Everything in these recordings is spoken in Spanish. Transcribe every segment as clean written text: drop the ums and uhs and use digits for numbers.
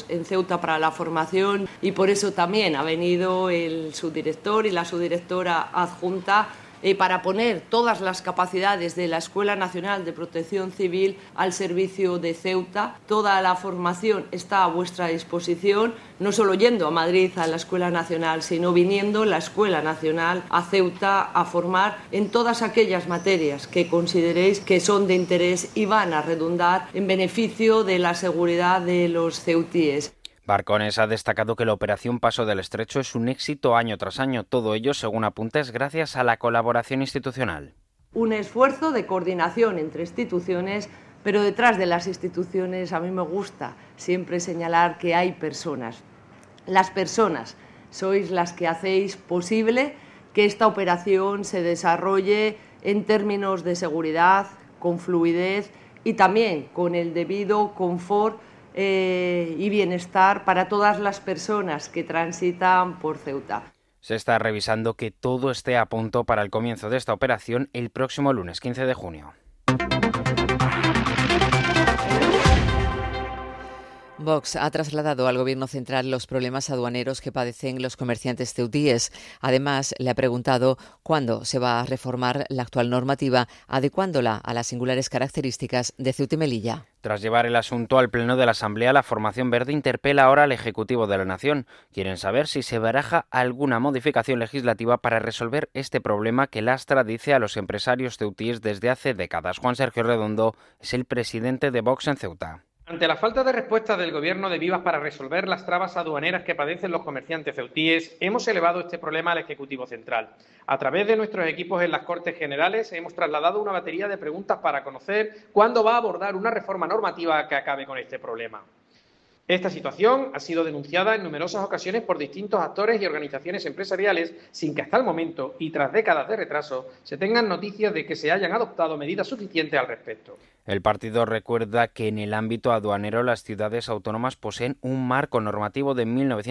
en Ceuta para la formación y por eso también ha venido el subdirector y la subdirectora adjunta para poner todas las capacidades de la Escuela Nacional de Protección Civil al servicio de Ceuta. Toda la formación está a vuestra disposición, no solo yendo a Madrid a la Escuela Nacional, sino viniendo la Escuela Nacional a Ceuta a formar en todas aquellas materias que consideréis que son de interés y van a redundar en beneficio de la seguridad de los ceutíes. Barcones ha destacado que la operación Paso del Estrecho es un éxito año tras año. Todo ello, según apunta, es gracias a la colaboración institucional. Un esfuerzo de coordinación entre instituciones, pero detrás de las instituciones a mí me gusta siempre señalar que hay personas. Las personas sois las que hacéis posible que esta operación se desarrolle en términos de seguridad, con fluidez y también con el debido confort y bienestar para todas las personas que transitan por Ceuta. Se está revisando que todo esté a punto para el comienzo de esta operación el próximo lunes 15 de junio. Vox ha trasladado al Gobierno central los problemas aduaneros que padecen los comerciantes ceutíes. Además, le ha preguntado cuándo se va a reformar la actual normativa, adecuándola a las singulares características de Ceuta y Melilla. Tras llevar el asunto al Pleno de la Asamblea, la Formación Verde interpela ahora al Ejecutivo de la Nación. Quieren saber si se baraja alguna modificación legislativa para resolver este problema que lastra, dice, a los empresarios ceutíes desde hace décadas. Juan Sergio Redondo es el presidente de Vox en Ceuta. Ante la falta de respuesta del Gobierno de Vivas para resolver las trabas aduaneras que padecen los comerciantes ceutíes, hemos elevado este problema al Ejecutivo Central. A través de nuestros equipos en las Cortes Generales hemos trasladado una batería de preguntas para conocer cuándo va a abordar una reforma normativa que acabe con este problema. Esta situación ha sido denunciada en numerosas ocasiones por distintos actores y organizaciones empresariales sin que hasta el momento, y tras décadas de retraso, se tengan noticias de que se hayan adoptado medidas suficientes al respecto. El partido recuerda que en el ámbito aduanero las ciudades autónomas poseen un marco normativo de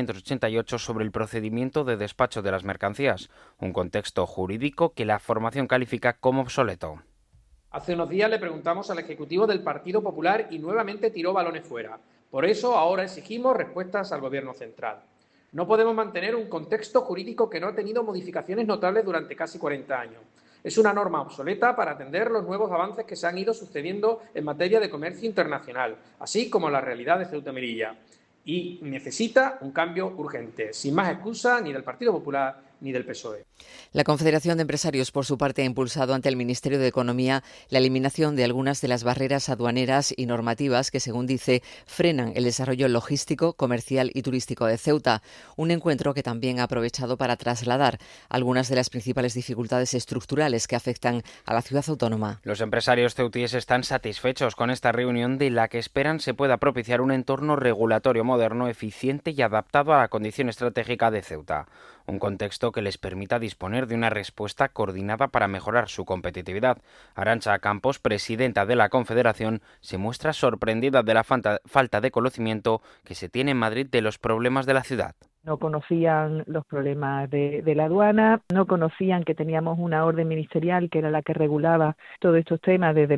1988 sobre el procedimiento de despacho de las mercancías, un contexto jurídico que la formación califica como obsoleto. Hace unos días le preguntamos al Ejecutivo del Partido Popular y nuevamente tiró balones fuera. Por eso ahora exigimos respuestas al Gobierno central. No podemos mantener un contexto jurídico que no ha tenido modificaciones notables durante casi 40 años. Es una norma obsoleta para atender los nuevos avances que se han ido sucediendo en materia de comercio internacional, así como la realidad de Ceuta y Melilla. Y necesita un cambio urgente, sin más excusa ni del Partido Popular ni del PSOE. La Confederación de Empresarios, por su parte, ha impulsado ante el Ministerio de Economía la eliminación de algunas de las barreras aduaneras y normativas que, según dice, frenan el desarrollo logístico, comercial y turístico de Ceuta. Un encuentro que también ha aprovechado para trasladar algunas de las principales dificultades estructurales que afectan a la ciudad autónoma. Los empresarios ceutíes están satisfechos con esta reunión, de la que esperan se pueda propiciar un entorno regulatorio moderno, eficiente y adaptado a la condición estratégica de Ceuta. Un contexto que les permita disponer de una respuesta coordinada para mejorar su competitividad. Arantxa Campos, presidenta de la Confederación, se muestra sorprendida de la falta de conocimiento que se tiene en Madrid de los problemas de la ciudad. No conocían los problemas de la aduana, no conocían que teníamos una orden ministerial que era la que regulaba todos estos temas desde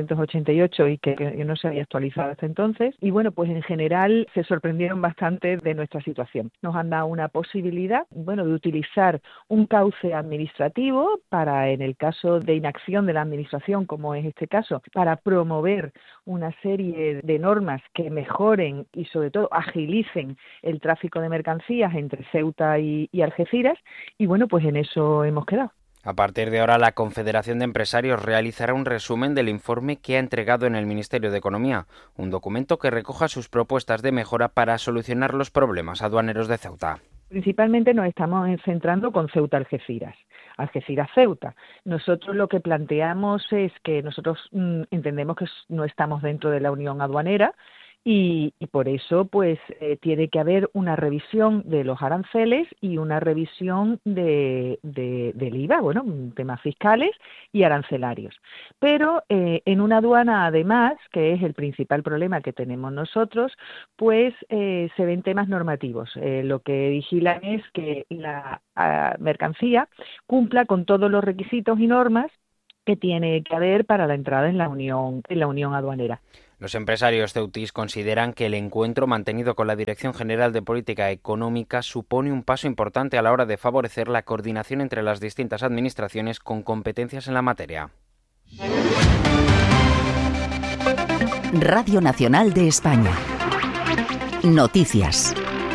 1988 y que no se había actualizado hasta entonces. Y bueno, pues en general se sorprendieron bastante de nuestra situación. Nos han dado una posibilidad, de utilizar un cauce administrativo para, en el caso de inacción de la administración, como es este caso, para promover una serie de normas que mejoren y sobre todo agilicen el tráfico de mercancías entre Ceuta y Algeciras, y bueno, pues en eso hemos quedado. A partir de ahora, la Confederación de Empresarios realizará un resumen del informe que ha entregado en el Ministerio de Economía, un documento que recoja sus propuestas de mejora para solucionar los problemas aduaneros de Ceuta. Principalmente nos estamos centrando con Ceuta-Algeciras, Algeciras-Ceuta. Nosotros lo que planteamos es que nosotros entendemos que no estamos dentro de la Unión Aduanera, y por eso pues tiene que haber una revisión de los aranceles y una revisión del IVA, temas fiscales y arancelarios. Pero en una aduana, además, que es el principal problema que tenemos nosotros, pues se ven temas normativos. Lo que vigilan es que la mercancía cumpla con todos los requisitos y normas que tiene que haber para la entrada en la Unión Aduanera. Los empresarios ceutís consideran que el encuentro mantenido con la Dirección General de Política Económica supone un paso importante a la hora de favorecer la coordinación entre las distintas administraciones con competencias en la materia. Radio Nacional de España. Noticias.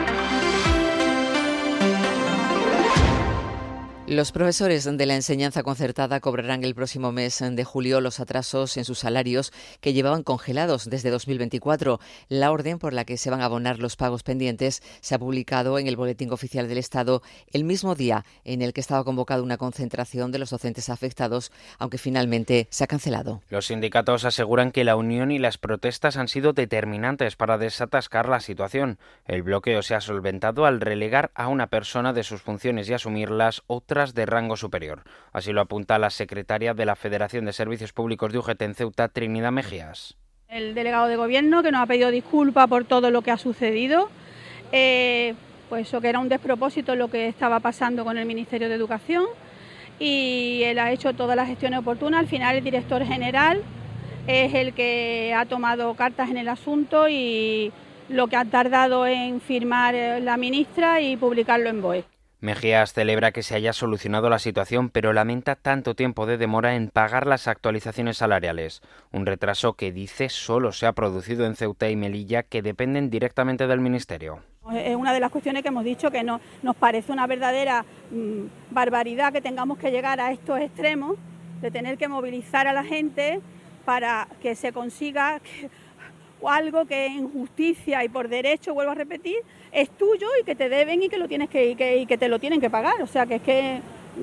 Los profesores de la enseñanza concertada cobrarán el próximo mes de julio los atrasos en sus salarios que llevaban congelados desde 2024. La orden por la que se van a abonar los pagos pendientes se ha publicado en el Boletín Oficial del Estado el mismo día en el que estaba convocada una concentración de los docentes afectados, aunque finalmente se ha cancelado. Los sindicatos aseguran que la unión y las protestas han sido determinantes para desatascar la situación. El bloqueo se ha solventado al relegar a una persona de sus funciones y asumirlas otras de rango superior. Así lo apunta la secretaria de la Federación de Servicios Públicos de UGT en Ceuta, Trinidad Mejías. El delegado de gobierno, que nos ha pedido disculpas por todo lo que ha sucedido, pues eso, que era un despropósito lo que estaba pasando con el Ministerio de Educación, y él ha hecho todas las gestiones oportunas. Al final el director general es el que ha tomado cartas en el asunto y lo que ha tardado en firmar la ministra y publicarlo en BOE. Mejías celebra que se haya solucionado la situación, pero lamenta tanto tiempo de demora en pagar las actualizaciones salariales. Un retraso que dice solo se ha producido en Ceuta y Melilla, que dependen directamente del Ministerio. Es una de las cuestiones que hemos dicho, que nos parece una verdadera barbaridad que tengamos que llegar a estos extremos, de tener que movilizar a la gente para que se consiga algo que en justicia y por derecho, vuelvo a repetir, es tuyo y que te deben y que lo tienes y que te lo tienen que pagar. O sea que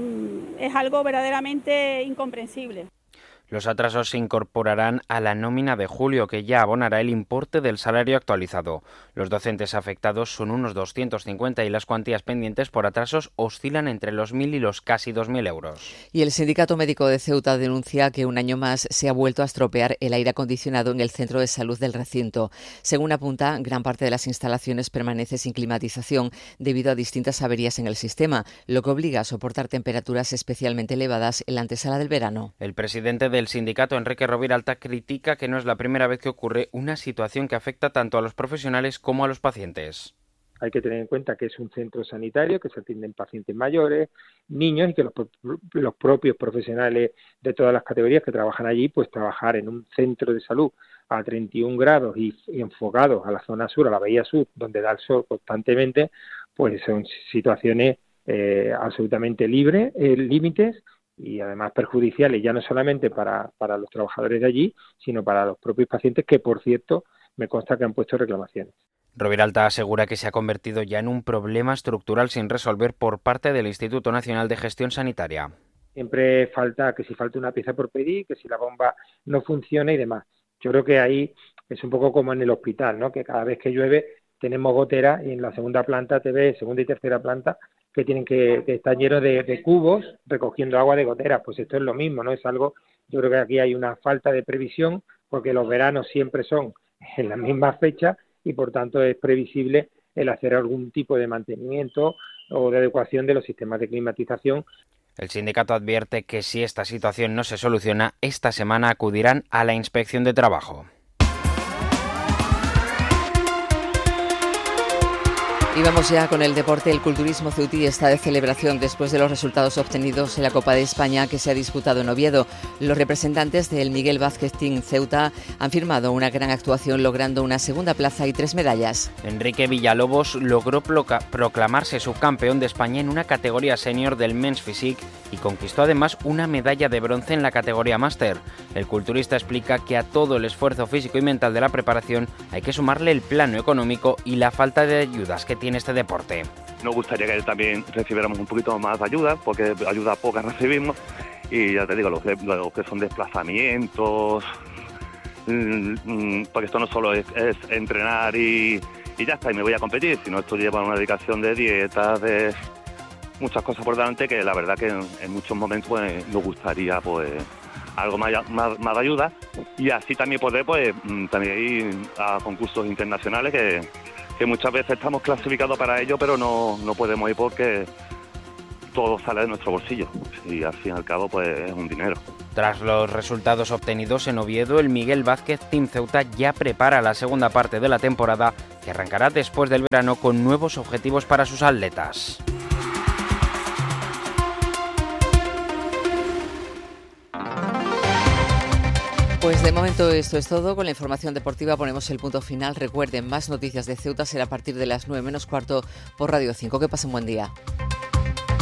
es algo verdaderamente incomprensible. Los atrasos se incorporarán a la nómina de julio, que ya abonará el importe del salario actualizado. Los docentes afectados son unos 250 y las cuantías pendientes por atrasos oscilan entre los 1.000 y los casi 2.000 euros. Y el Sindicato Médico de Ceuta denuncia que un año más se ha vuelto a estropear el aire acondicionado en el centro de salud del recinto. Según apunta, gran parte de las instalaciones permanece sin climatización debido a distintas averías en el sistema, lo que obliga a soportar temperaturas especialmente elevadas en la antesala del verano. El presidente del sindicato, Enrique Roviralta, critica que no es la primera vez que ocurre una situación que afecta tanto a los profesionales como a los pacientes. Hay que tener en cuenta que es un centro sanitario, que se atienden pacientes mayores, niños, y que los propios profesionales de todas las categorías que trabajan allí, pues trabajar en un centro de salud a 31 grados y enfocados a la zona sur, a la bahía sur, donde da el sol constantemente, pues son situaciones absolutamente límites, y además perjudiciales, ya no solamente para los trabajadores de allí, sino para los propios pacientes, que por cierto me consta que han puesto reclamaciones. Roviralta asegura que se ha convertido ya en un problema estructural sin resolver por parte del Instituto Nacional de Gestión Sanitaria. Siempre falta, que si falta una pieza por pedir, que si la bomba no funciona y demás. Yo creo que ahí es un poco como en el hospital, ¿no? Que cada vez que llueve tenemos goteras y en la segunda planta segunda y tercera planta, que tienen que estar llenos de cubos recogiendo agua de goteras. Pues esto es lo mismo, ¿no? Es algo, yo creo que aquí hay una falta de previsión, porque los veranos siempre son en la misma fecha y por tanto es previsible el hacer algún tipo de mantenimiento o de adecuación de los sistemas de climatización. El sindicato advierte que si esta situación no se soluciona, esta semana acudirán a la Inspección de Trabajo. Y vamos ya con el deporte. El culturismo ceutí está de celebración después de los resultados obtenidos en la Copa de España que se ha disputado en Oviedo. Los representantes del Miguel Vázquez Team Ceuta han firmado una gran actuación, logrando una segunda plaza y 3 medallas. Enrique Villalobos logró proclamarse subcampeón de España en una categoría senior del Men's Physique y conquistó además una medalla de bronce en la categoría máster. El culturista explica que a todo el esfuerzo físico y mental de la preparación hay que sumarle el plano económico y la falta de ayudas que tiene este deporte. Nos gustaría que también recibiéramos un poquito más de ayuda, porque ayuda poca recibimos, y ya te digo, lo que son desplazamientos, porque esto no solo es entrenar y ya está, y me voy a competir, sino esto lleva una dedicación de dietas, de muchas cosas por delante, que la verdad que en muchos momentos pues, nos gustaría pues algo más de ayuda, y así también poder pues también ir a concursos internacionales que muchas veces estamos clasificados para ello, pero no podemos ir porque todo sale de nuestro bolsillo y al fin y al cabo pues es un dinero. Tras los resultados obtenidos en Oviedo, el Miguel Vázquez Team Ceuta ya prepara la segunda parte de la temporada, que arrancará después del verano con nuevos objetivos para sus atletas. Pues de momento esto es todo. Con la información deportiva ponemos el punto final. Recuerden, más noticias de Ceuta será a partir de las 9 menos cuarto por Radio 5. Que pasen buen día.